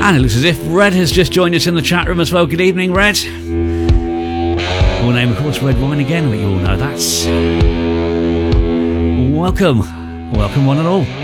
And it looks as if Red has just joined us in the chat room as well. Good evening, Red. Your name, of course, Red Wine again, but you all know that's. Welcome one and all.